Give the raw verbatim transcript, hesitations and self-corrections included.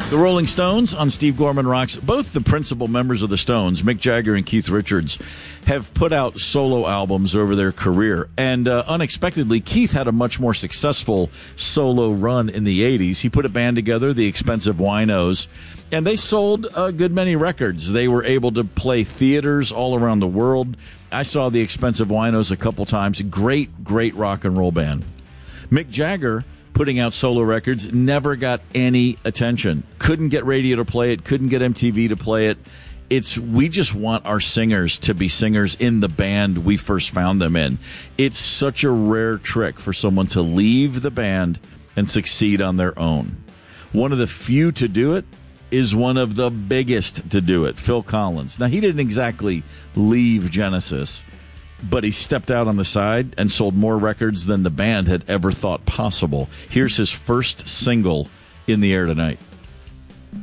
The Rolling Stones on Steve Gorman Rocks. Both the principal members of the Stones, Mick Jagger and Keith Richards, have put out solo albums over their career. And uh, unexpectedly, Keith had a much more successful solo run in the eighties. He put a band together, the Expensive Winos, and they sold a good many records. They were able to play theaters all around the world. I saw the Expensive Winos a couple times. Great, great rock and roll band. Mick Jagger, putting out solo records, never got any attention. Couldn't get radio to play it, couldn't get M T V to play it. It's we just want our singers to be singers in the band we first found them in. It's such a rare trick for someone to leave the band and succeed on their own. One of the few to do it is one of the biggest to do it, Phil Collins. Now, he didn't exactly leave Genesis, but he stepped out on the side and sold more records than the band had ever thought possible. Here's his first single in the air tonight.